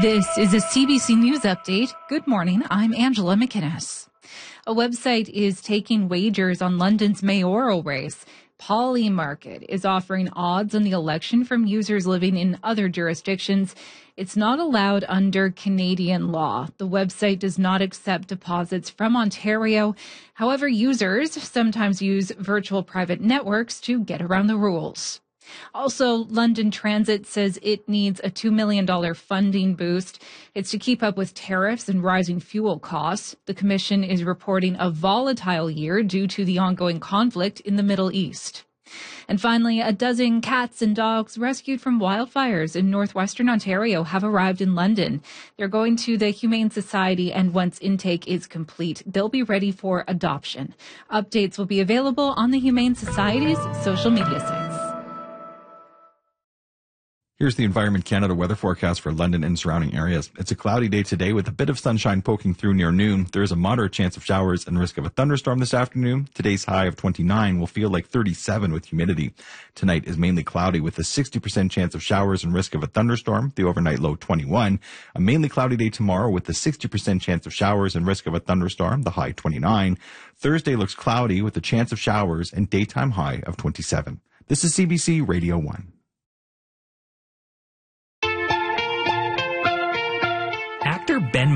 This is a CBC News Update. Good morning, I'm Angela McInnes. A website is taking wagers on London's mayoral race. Polymarket is offering odds on the election from users living in other jurisdictions. It's not allowed under Canadian law. The website does not accept deposits from Ontario. However, users sometimes use virtual private networks to get around the rules. Also, London Transit says it needs a $2 million funding boost. It's to keep up with tariffs and rising fuel costs. The Commission is reporting a volatile year due to the ongoing conflict in the Middle East. And finally, a dozen cats and dogs rescued from wildfires in northwestern Ontario have arrived in London. They're going to the Humane Society, and once intake is complete, they'll be ready for adoption. Updates will be available on the Humane Society's social media sites. Here's the Environment Canada weather forecast for London and surrounding areas. It's a cloudy day today with a bit of sunshine poking through near noon. There is a moderate chance of showers and risk of a thunderstorm this afternoon. Today's high of 29 will feel like 37 with humidity. Tonight is mainly cloudy with a 60% chance of showers and risk of a thunderstorm. The overnight low 21. A mainly cloudy day tomorrow with a 60% chance of showers and risk of a thunderstorm. The high 29. Thursday looks cloudy with a chance of showers and daytime high of 27. This is CBC Radio 1. Actor Ben